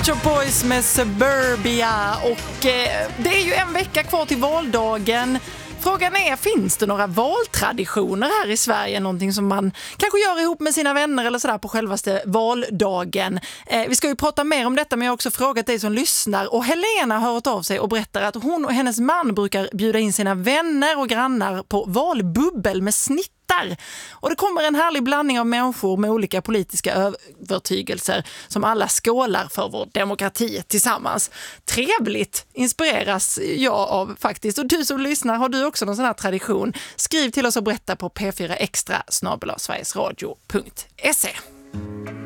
Pet Shop Boys med Suburbia och det är ju en vecka kvar till valdagen. Frågan är, finns det några valtraditioner här i Sverige? Någonting som man kanske gör ihop med sina vänner eller sådär på självaste valdagen. Vi ska ju prata mer om detta, men jag har också frågat dig som lyssnar. Och Helena har hört av sig och berättar att hon och hennes man brukar bjuda in sina vänner och grannar på valbubbel med snittar. Och det kommer en härlig blandning av människor med olika politiska övertygelser som alla skålar för vår demokrati tillsammans. Trevligt inspireras jag av faktiskt. Och du som lyssnar, har du också någon sån här tradition? Skriv till oss och berätta på p4extra@sverigesradio.se.